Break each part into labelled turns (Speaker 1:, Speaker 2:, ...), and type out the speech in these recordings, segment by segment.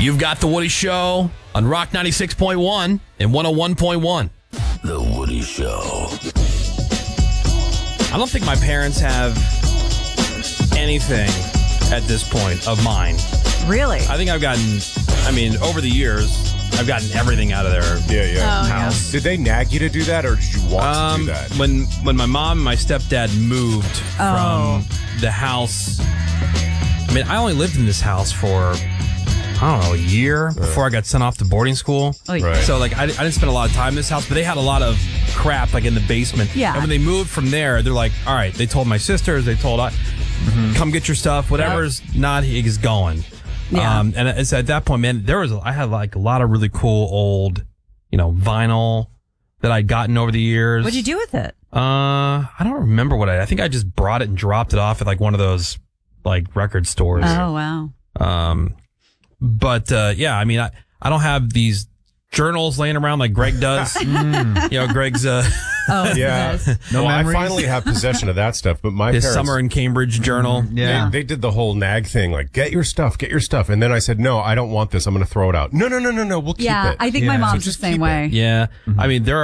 Speaker 1: You've got The Woody Show on Rock 96.1 and 101.1.
Speaker 2: The Woody Show.
Speaker 1: I don't think my parents have anything at this point of mine.
Speaker 3: Really?
Speaker 1: I think I've gotten, over the years, I've gotten everything out of their house.
Speaker 4: Did they nag you to do that, or did you want to do that?
Speaker 1: When my mom and my stepdad moved from the house, I only lived in this house for, a year before I got sent off to boarding school.
Speaker 3: Oh, yeah.
Speaker 4: Right.
Speaker 1: So, I didn't spend a lot of time in this house, but they had a lot of crap, in the basement.
Speaker 3: Yeah.
Speaker 1: And when they moved from there, they're like, all right, they told my sisters, they told come get your stuff. Whatever's not is going.
Speaker 3: Yeah.
Speaker 1: And it's at that point, man, I had a lot of really cool old, vinyl that I'd gotten over the years.
Speaker 3: What'd you do with it?
Speaker 1: I don't remember I think I just brought it and dropped it off at one of those record stores.
Speaker 3: Oh, wow.
Speaker 1: But I don't have these journals laying around like Greg does. Greg's
Speaker 4: Yeah.
Speaker 5: No
Speaker 4: I
Speaker 5: memories?
Speaker 4: finally have possession of that stuff, but my
Speaker 1: his
Speaker 4: parents...
Speaker 1: summer in Cambridge journal.
Speaker 5: Yeah.
Speaker 4: They did the whole nag thing, get your stuff. And then I said, no, I don't want this. I'm going to throw it out. No, we'll keep
Speaker 3: Yeah,
Speaker 4: it.
Speaker 3: I think my
Speaker 5: Yeah.
Speaker 3: mom's
Speaker 4: So
Speaker 3: the
Speaker 4: just
Speaker 3: same
Speaker 4: keep
Speaker 3: way.
Speaker 1: Yeah. There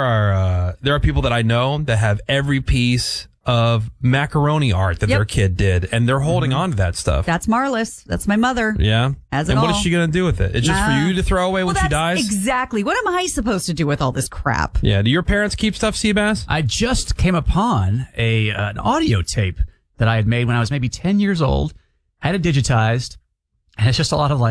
Speaker 1: are people that I know that have every piece of macaroni art that their kid did, and they're holding on to that stuff.
Speaker 3: That's Marlis. That's my mother.
Speaker 1: Yeah.
Speaker 3: Has it
Speaker 1: and what
Speaker 3: all.
Speaker 1: is she going to do with it? It's just for you to throw away when she dies?
Speaker 3: Exactly. What am I supposed to do with all this crap?
Speaker 1: Yeah. Do your parents keep stuff, Seabass?
Speaker 5: I just came upon an audio tape that I had made when I was maybe 10 years old. I had it digitized, and it's just a lot of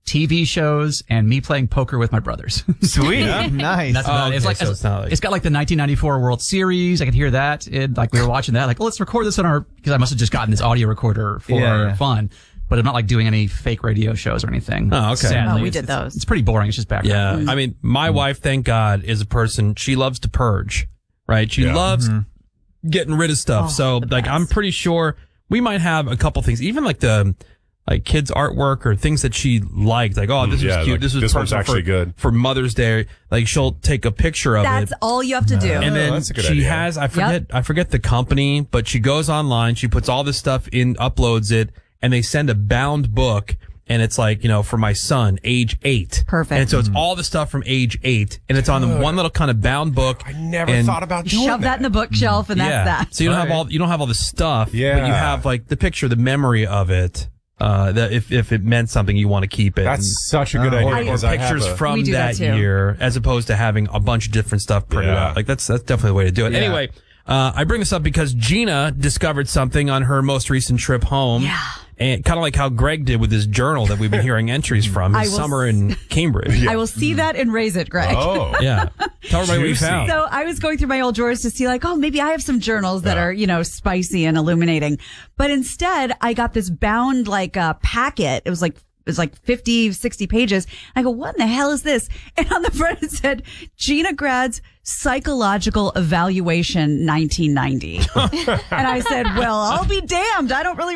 Speaker 5: TV shows and me playing poker with my brothers.
Speaker 6: Sweet.
Speaker 5: And
Speaker 6: Nice.
Speaker 5: that's about it.
Speaker 1: okay, so it's not
Speaker 5: It's got the 1994 World Series. I could hear that. We were watching that. Let's record this on because I must have just gotten this audio recorder for fun. But I'm not doing any fake radio shows or anything.
Speaker 1: Oh, okay.
Speaker 5: Sadly.
Speaker 3: Oh, we did those.
Speaker 5: It's pretty boring. It's just background.
Speaker 1: Yeah. My wife, thank God, is a person, she loves to purge, right? She loves getting rid of stuff.
Speaker 3: Oh,
Speaker 1: So,
Speaker 3: the best.
Speaker 1: I'm pretty sure we might have a couple things, even the kids' artwork or things that she liked. This was cute. This was
Speaker 4: this one's
Speaker 1: perfect
Speaker 4: actually good.
Speaker 1: for Mother's Day. She'll take a picture of
Speaker 3: That's
Speaker 1: it.
Speaker 3: all you have to do.
Speaker 1: And then
Speaker 4: that's a good
Speaker 1: she
Speaker 4: idea.
Speaker 1: has, I forget the company, but she goes online, she puts all this stuff in, uploads it, and they send a bound book. And it's for my son, age 8.
Speaker 3: Perfect.
Speaker 1: And so it's all the stuff from age 8. And it's on the one little kind of bound book.
Speaker 4: I never thought about doing
Speaker 3: Shove that in the bookshelf, and that's that.
Speaker 1: So you don't have all the stuff. But you
Speaker 4: Yeah.
Speaker 1: have the picture, the memory of it. That if it meant something, you want to keep it.
Speaker 4: That's such a good idea.
Speaker 1: or
Speaker 4: because I have
Speaker 1: pictures
Speaker 4: a-
Speaker 3: We
Speaker 1: from
Speaker 3: do that
Speaker 1: that
Speaker 3: too.
Speaker 1: year, as opposed to having a bunch of different stuff printed
Speaker 4: Yeah.
Speaker 1: out. That's definitely the way to do it.
Speaker 5: Yeah.
Speaker 1: Anyway, I bring this up because Gina discovered something on her most recent trip home.
Speaker 3: Yeah.
Speaker 1: And kind of like how Greg did with his journal that we've been hearing entries from his summer in Cambridge.
Speaker 3: I will see that and raise it, Greg.
Speaker 4: Oh.
Speaker 1: Yeah. Tell everybody what you
Speaker 4: Juicy.
Speaker 1: found.
Speaker 3: So I was going through my old drawers to see maybe I have some journals that are, spicy and illuminating. But instead I got this bound packet. It was 50, 60 pages. I go, what in the hell is this? And on the front it said, Gina Grad's Psychological Evaluation 1990. And I said, well, I'll be damned. I don't really